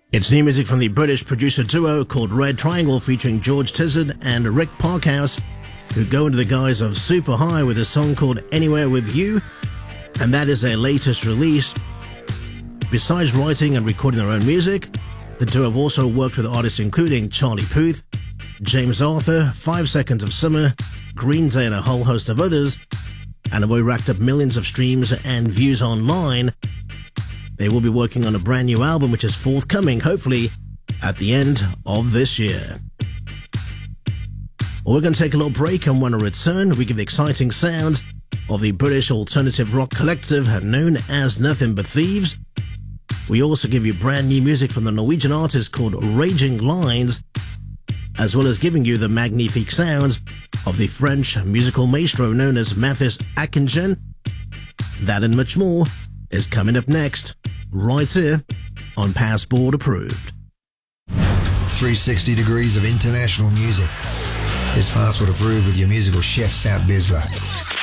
It's new music from the British producer duo called Red Triangle featuring George Tizard and Rick Parkhouse, who go into the guise of Super High with a song called Anywhere With You, and that is their latest release. Besides writing and recording their own music, the duo have also worked with artists including Charlie Puth, James Arthur, 5 Seconds of Summer, Green Day and a whole host of others, and have racked up millions of streams and views online. They will be working on a brand new album which is forthcoming, hopefully, at the end of this year. Well, we're going to take a little break, and when I return, we give the exciting sounds of the British alternative rock collective known as Nothing But Thieves. We also give you brand new music from the Norwegian artist called Raging Lines, as well as giving you the magnifique sounds of the French musical maestro known as Mathis Akingen. That and much more is coming up next, right here on Passport Approved. 360 degrees of international music. It's Passport Approved with your musical chef, Sat Bisler.